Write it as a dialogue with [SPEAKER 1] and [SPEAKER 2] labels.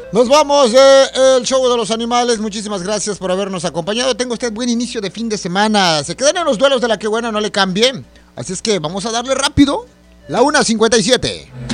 [SPEAKER 1] Nos vamos del show de los animales. Muchísimas gracias por habernos acompañado. Tenga usted buen inicio de fin de semana. Se quedan en los duelos de la que buena, no le cambie. Así es que vamos a darle rápido. La 1:57.